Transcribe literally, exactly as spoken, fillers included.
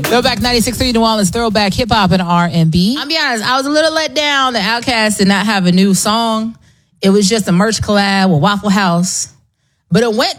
Throwback ninety-six point three New Orleans, throwback hip hop and R and B. I'll be honest, I was a little let down that Outkast did not have a new song. It was just a merch collab with Waffle House. But it went